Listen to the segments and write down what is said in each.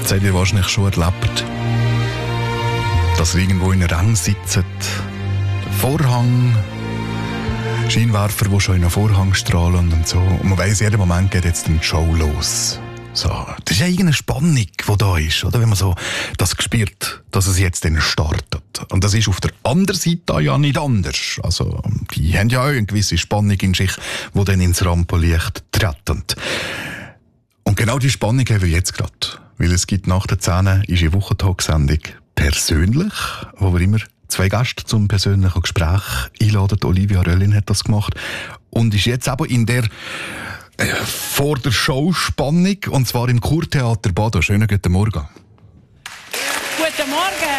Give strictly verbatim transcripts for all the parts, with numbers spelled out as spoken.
Das habt ihr wahrscheinlich schon erlebt, dass ihr irgendwo in einer Rang sitzt, der Vorhang, Scheinwerfer, die schon in einen Vorhang strahlen und so. Und man weiss, jeden Moment geht jetzt die Show los. So, das ist ja irgendeine Spannung, die da ist, oder? Wenn man so das spürt, dass es jetzt dann startet. Und das ist auf der anderen Seite ja nicht anders. Also, die haben ja auch eine gewisse Spannung in sich, die dann ins Rampenlicht treten. Und genau die Spannung haben wir jetzt gerade. Weil es gibt nach der zehn ist eine Wochentalk-Sendung persönlich, wo wir immer zwei Gäste zum persönlichen Gespräch einladen. Olivia Röllin hat das gemacht. Und ist jetzt aber in der äh, vor der Show-Spannung, und zwar im Kurtheater Baden. Schönen guten Morgen. Guten Morgen.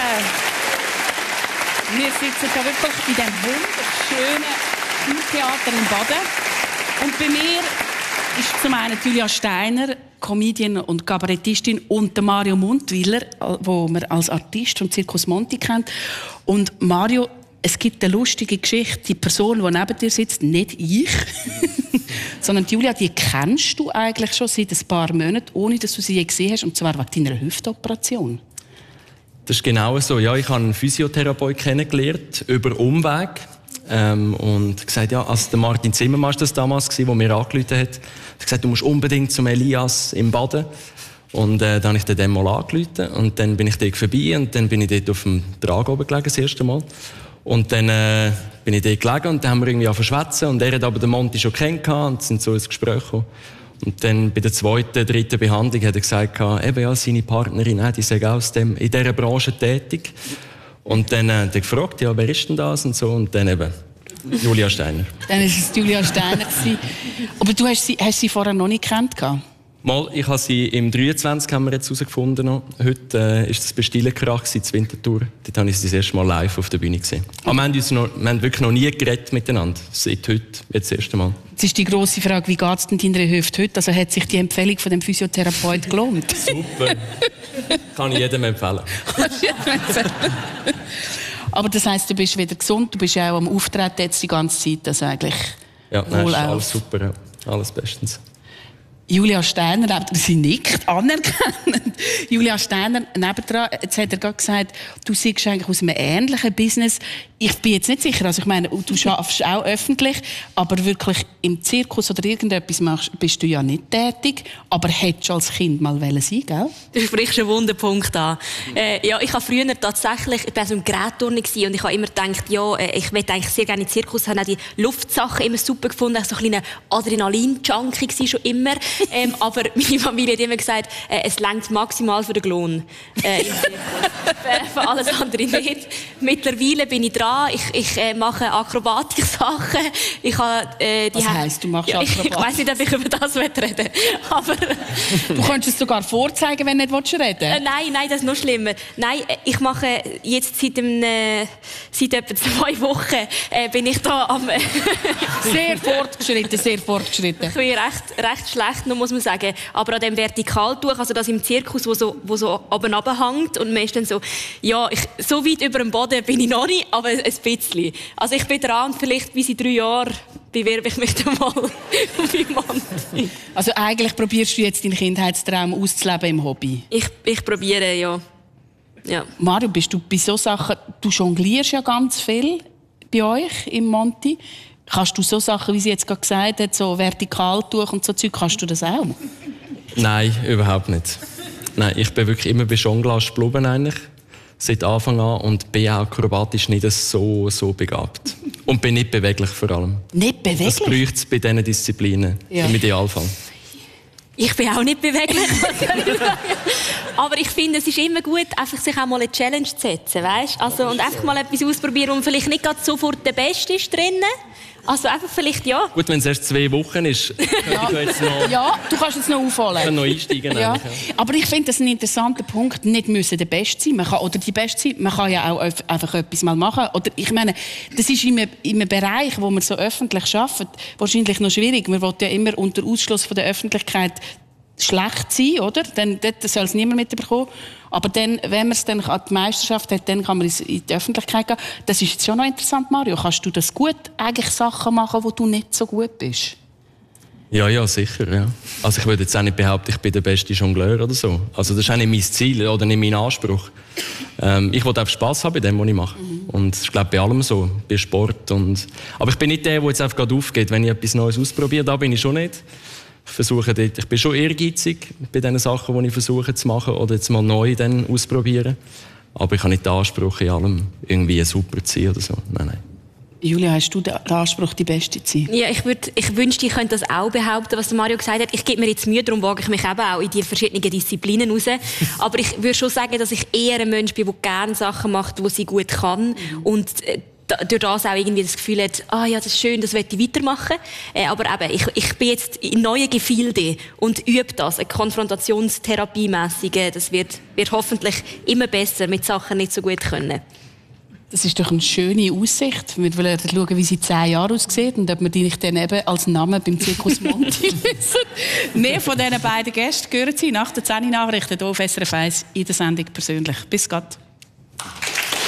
Wir sitzen hier wirklich in diesem wunderschönen Kurtheater in Baden. Und bei mir ist zum einen Julia Steiner, Comedian und Kabarettistin, und der Mario Muntwyler, den man als Artist vom Circus Monti kennt. Und Mario, es gibt eine lustige Geschichte. Die Person, die neben dir sitzt, nicht ich, sondern Julia, die kennst du eigentlich schon seit ein paar Monaten, ohne dass du sie je gesehen hast, und zwar wegen deiner Hüftoperation. Das ist genau so. Ja, ich habe einen Physiotherapeut kennengelernt, über Umweg. Ähm, und gesagt, ja, also der Martin Zimmermann war das damals, der mir angerufen hat. Er hat gesagt, du musst unbedingt zum Elias im Baden. Und äh, dann habe ich den mal angerufen. Und dann bin ich dort vorbei und dann bin ich dort auf dem Trag oben gelegen, das erste Mal. Und dann äh, bin ich dort gelegen und dann haben wir irgendwie angefangen. Und er hat aber den Monti schon kennengelernt und sind so ins Gespräch gekommen. Und dann bei der zweiten, dritten Behandlung hat er gesagt, eben, ja, seine Partnerin, äh, die sei aus dem, in dieser Branche tätig. Und dann äh, hat er gefragt, ja, wer ist denn das und so. Und dann eben Julia Steiner. Dann war es Julia Steiner. Aber du hast sie, hast sie vorher noch nicht gekannt? Mal, ich habe sie im dreiundzwanzig haben wir jetzt herausgefunden. Noch. Heute äh, ist das Bestillenkrach in Winterthur. Dort habe ich sie das erste Mal live auf der Bühne gesehen. Aber wir haben, uns noch, wir haben wirklich noch nie geredet miteinander. Seit heute, jetzt das erste Mal. Jetzt ist die grosse Frage, wie geht es denn deiner Hüfte heute? Also hat sich die Empfehlung von dem Physiotherapeut gelohnt? Super. Kann ich jedem empfehlen. Aber das heisst, du bist wieder gesund, du bist ja auch am Auftreten jetzt die ganze Zeit. Also eigentlich ja, nein, ist alles super, ja. Alles bestens. Julia Steiner, sie nickt anerkennend. Julia Steiner, nebendran, jetzt hat er gerade gesagt, du siehst eigentlich aus einem ähnlichen Business. Ich bin jetzt nicht sicher, also ich meine, du schaffst auch öffentlich, aber wirklich im Zirkus oder irgendetwas machst, bist du ja nicht tätig, aber hättest du als Kind mal sein, gell? Du sprichst einen Wunderpunkt an. Äh, ja, ich habe früher tatsächlich, ich war so im Gerätturnen und ich habe immer gedacht, ja, ich möchte eigentlich sehr gerne in den Zirkus, ich habe auch die Luftsachen immer super gefunden, ich war so ein kleiner Adrenalin-Junkie schon immer. Ähm, aber meine Familie hat immer gesagt, äh, es reicht maximal für den Lohn. Äh, für alles andere nicht. Mittlerweile bin ich dran. Ich, ich äh, mache Akrobatik-Sachen. Ich habe, äh, die Was heisst, du machst ja, Akrobatik? Ich weiss nicht, ob ich über das reden will. Aber du könntest es sogar vorzeigen, wenn du nicht reden willst. Äh, nein, nein, das ist noch schlimmer. Nein, ich mache jetzt seit, einem, äh, seit etwa zwei Wochen äh, bin ich da am... Äh, sehr fortgeschritten, sehr fortgeschritten. Ich bin recht, recht schlecht, muss man sagen. Aber an dem Vertikaltuch, also das im Zirkus, wo so, wo so oben runterhängt und man ist dann so, ja, ich, so weit über dem Boden bin ich noch nicht, aber ein bisschen. Also ich bin dran und vielleicht bis in drei Jahren bewerbe ich mich dann mal bei Mann. Also eigentlich probierst du jetzt deinen Kindheitstraum auszuleben im Hobby? Ich, ich probiere, ja. ja. Mario, bist du bei so Sachen, du jonglierst ja ganz viel bei euch im Monti. Kannst du so Sachen, wie sie jetzt gerade gesagt hat, so Vertikaltuch und so Zeug, kannst du das auch? Nein, überhaupt nicht. Nein, ich bin wirklich immer bei Jonglage geblieben eigentlich, seit Anfang an, und bin auch akrobatisch nicht so, so begabt. Und bin nicht beweglich vor allem. Nicht beweglich? Das bräuchte es bei diesen Disziplinen, ja. Im Idealfall. Ich bin auch nicht beweglich. Aber ich finde, es ist immer gut, einfach sich auch mal eine Challenge zu setzen, weißt? Also, und einfach mal etwas ausprobieren, wo man vielleicht nicht gerade sofort der Beste ist drinnen. Also einfach vielleicht, ja. Gut, wenn es erst zwei Wochen ist, ja. du jetzt noch... Ja, du kannst jetzt noch aufholen. Kann noch einsteigen. Ja. Ja. Aber ich finde das ein interessanter Punkt. Nicht müssen der Beste sein. Man kann, oder die Beste sein. Man kann ja auch einfach etwas mal machen. Oder ich meine, das ist in einem, in einem Bereich, wo man so öffentlich arbeitet, wahrscheinlich noch schwierig. Man will ja immer unter Ausschluss von der Öffentlichkeit schlecht sein, oder? Dann soll es niemand mitbekommen. Aber dann, wenn man es dann an die Meisterschaft hat, dann kann man in die Öffentlichkeit gehen. Das ist jetzt schon noch interessant, Mario. Kannst du das gut, eigentlich Sachen machen, wo du nicht so gut bist? Ja, ja, sicher. Ja. Also ich würde jetzt auch nicht behaupten, ich bin der beste Jongleur oder so. Also das ist auch nicht mein Ziel oder nicht mein Anspruch. Ähm, ich will einfach Spass haben bei dem, was ich mache. Mhm. Und ich glaube bei allem so, bei Sport. Und aber ich bin nicht der, der jetzt einfach gerade aufgeht, wenn ich etwas Neues ausprobiere. Da bin ich schon nicht. Ich versuche dort, ich bin schon ehrgeizig bei den Sachen, die ich versuche zu machen oder jetzt mal neu dann ausprobieren. Aber ich habe nicht den Anspruch, in allem irgendwie super zu sein oder so. Nein, nein. Julia, hast du den Anspruch, die Beste zu sein? Ja, ich, würd, ich wünschte, ich könnte das auch behaupten, was Mario gesagt hat. Ich gebe mir jetzt Mühe, darum wage ich mich eben auch in die verschiedenen Disziplinen raus. Aber ich würde schon sagen, dass ich eher ein Mensch bin, der gerne Sachen macht, die sie gut kann. Mhm. Und äh, durch das auch irgendwie das Gefühl hat, ah ja, das ist schön, das möchte ich weitermachen. Äh, aber eben, ich, ich bin jetzt in neuen Gefilden und übe das, eine Konfrontationstherapie-mässige. Das wird, wird hoffentlich immer besser, mit Sachen nicht so gut können. Das ist doch eine schöne Aussicht. Wir wollen schauen, wie sie in zehn Jahren aussieht und ob wir dich dann eben als Namen beim Zirkus Monti lösen. Mehr von diesen beiden Gästen hören Sie nach der zehn Nachrichten hier auf S R F eins in der Sendung persönlich. Bis gleich.